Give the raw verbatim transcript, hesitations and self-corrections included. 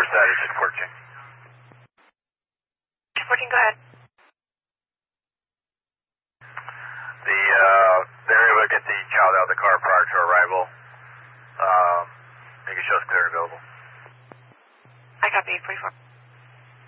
side is fourteen. fourteen, go ahead. The, uh, they're able to get the child out of the car prior to arrival. Um, making sure it's clear and available. I copy, eight forty-four.